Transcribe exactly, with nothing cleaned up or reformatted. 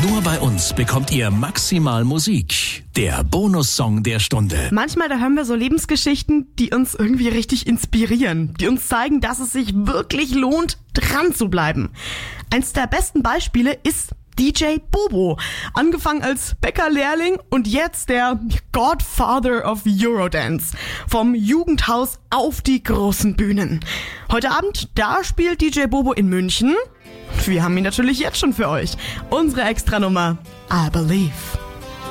Nur bei uns bekommt ihr maximal Musik. Der Bonussong der Stunde. Manchmal, da hören wir so Lebensgeschichten, die uns irgendwie richtig inspirieren. Die uns zeigen, dass es sich wirklich lohnt, dran zu bleiben. Eins der besten Beispiele ist D J Bobo. Angefangen als Bäckerlehrling und jetzt der Godfather of Eurodance. Vom Jugendhaus auf die großen Bühnen. Heute Abend, da spielt D J Bobo in München. Wir haben ihn natürlich jetzt schon für euch. Unsere Extranummer I Believe.